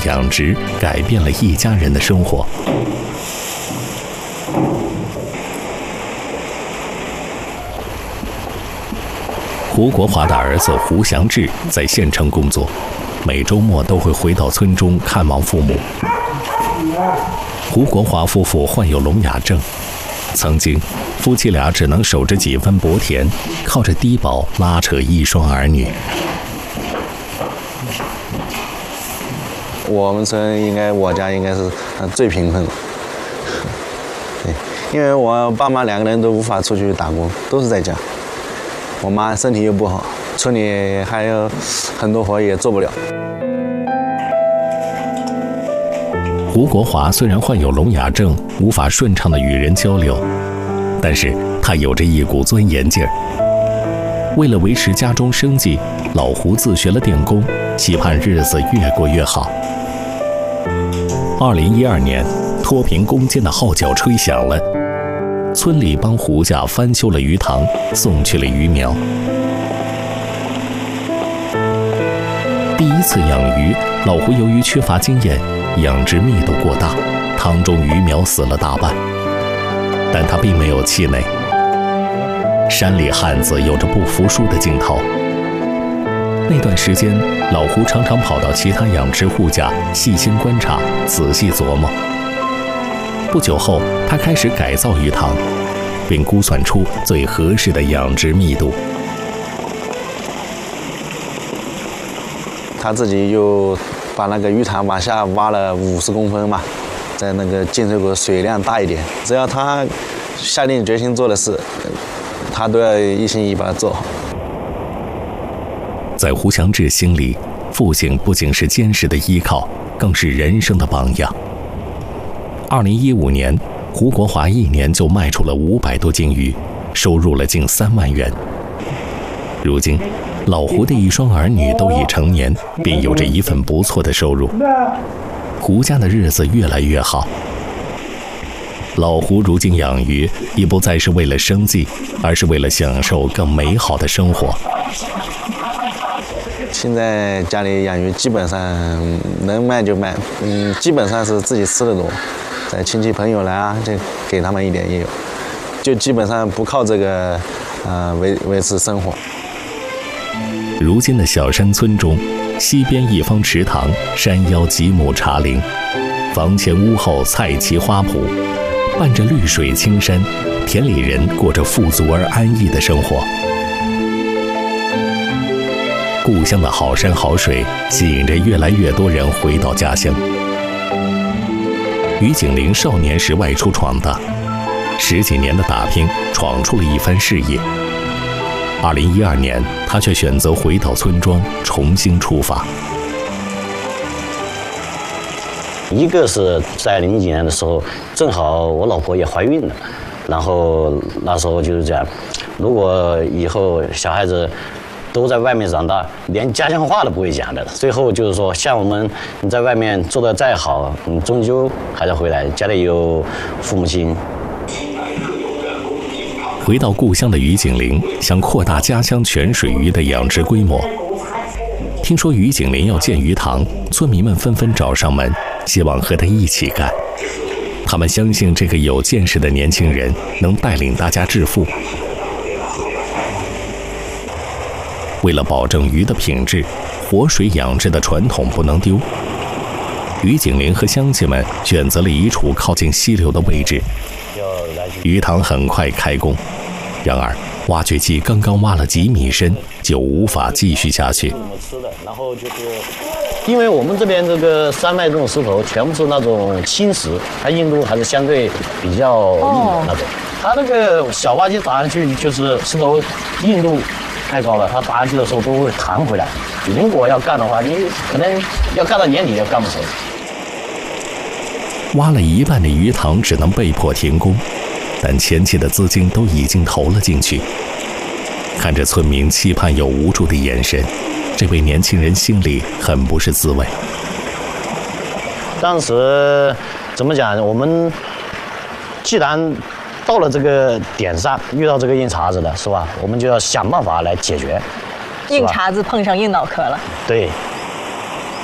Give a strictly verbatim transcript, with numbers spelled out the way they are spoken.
养殖改变了一家人的生活。胡国华的儿子胡祥志在县城工作，每周末都会回到村中看望父母。胡国华夫妇患有聋哑症，曾经夫妻俩只能守着几分薄田，靠着低保拉扯一双儿女。 我们村应该，我家应该是最贫困的，对，因为我爸妈两个人都无法出去打工，都是在家。我妈身体又不好，村里还有很多活也做不了。 胡国华虽然患有聋哑症，无法顺畅地与人交流，但是他有着一股钻研劲儿。为了维持家中生计，老胡自学了电工，期盼日子越过越好。二零一二年，脱贫攻坚的号角吹响了，村里帮胡家翻修了鱼塘，送去了鱼苗。第一次养鱼，老胡由于缺乏经验，养殖密度过大，塘中鱼苗死了大半。但他并没有气馁。山里汉子有着不服输的劲头。那段时间，老胡常常跑到其他养殖户家，细心观察，仔细琢磨。不久后，他开始改造鱼塘，并估算出最合适的养殖密度。 他自己又把那个鱼塘往下挖了五十公分嘛，在那个进水口水量大一点，只要他下定决心做的事，他都要一心一意把它做好。 在胡祥志心里，父亲不仅是坚实的依靠，更是人生的榜样。二零一五年，胡国华一年就卖出了五百多斤鱼，收入了近三万元。如今，老胡的一双儿女都已成年，并有着一份不错的收入。胡家的日子越来越好。老胡如今养鱼，已不再是为了生计，而是为了享受更美好的生活。 现在家里养鱼基本上能卖就卖，嗯，基本上是自己吃的多，在亲戚朋友来啊，就给他们一点也有，就基本上不靠这个，呃，维维持生活。 如今的小山村中，西边一方池塘，山腰几亩茶林，房前屋后菜畦花圃，伴着绿水青山，田里人过着富足而安逸的生活。故乡的好山好水吸引着越来越多人回到家乡。于景林少年时外出闯荡，十几年的打拼，闯出了一番事业。二零一二年，他却选择回到村庄，重新出发。 一个是在零几年的时候，正好我老婆也怀孕了，然后那时候就是这样，如果以后小孩子都在外面长大，连家乡话都不会讲的。最后就是说，像我们你在外面做得再好，你终究还是回来，家里有父母亲。 回到故乡的于景林想扩大家乡泉水鱼的养殖规模。听说于景林要建鱼塘，村民们纷纷找上门，希望和他一起干。他们相信这个有见识的年轻人能带领大家致富。为了保证鱼的品质，活水养殖的传统不能丢。于景林和乡亲们选择了一处靠近溪流的位置，鱼塘很快开工。然而，挖掘机刚刚挖了几米深，就无法继续下去。 然后就是，因为我们这边这个山脉这种石头全部是那种青石，它硬度还是相对比较硬的那种。它那个小挖机打上去，就是石头硬度太高了，它打上去的时候都会弹回来。如果要干的话，你可能要干到年底也干不成。 挖了一半的鱼塘只能被迫停工，但前期的资金都已经投了进去。看着村民期盼又无助的眼神，这位年轻人心里很不是滋味。 当时怎么讲？我们既然到了这个点上，遇到这个硬茬子了，是吧？我们就要想办法来解决。 硬茬子碰上硬脑壳了。 对，